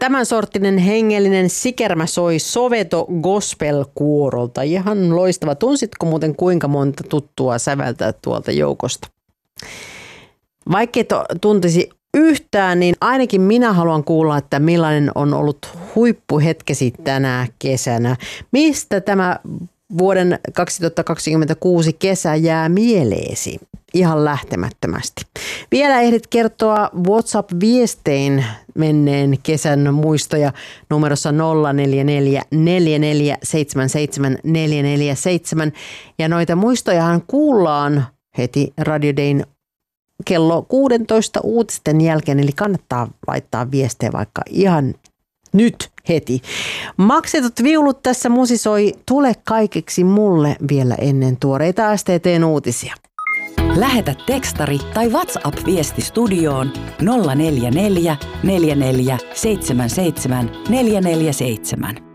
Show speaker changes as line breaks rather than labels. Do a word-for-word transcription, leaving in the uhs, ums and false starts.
tämän sorttinen hengellinen sikermä soi Soweto Gospel-kuorolta. Ihan loistava. Tunsitko muuten kuinka monta tuttua säveltä tuolta joukosta? Vaikkei to, tuntisi yhtään, niin ainakin minä haluan kuulla, että millainen on ollut huippuhetkesi tänä kesänä. Mistä tämä vuoden kaksituhattakaksikymmentäkuusi kesä jää mieleesi ihan lähtemättömästi? Vielä ehdit kertoa WhatsApp-viestein menneen kesän muistoja numerossa nolla neljä neljä neljä neljä seitsemän seitsemän neljä neljä seitsemän. Ja noita muistojahan kuullaan heti Radio Dayn kello kuusitoista uutisten jälkeen, eli kannattaa laittaa viestejä vaikka ihan nyt heti. Maksetut viulut tässä musisoi Tule kaikeksi mulle vielä ennen tuoreita S T T:n uutisia.
Lähetä tekstari tai WhatsApp-viesti studioon nolla neljä neljä neljä neljä seitsemän seitsemän neljä neljä seitsemän.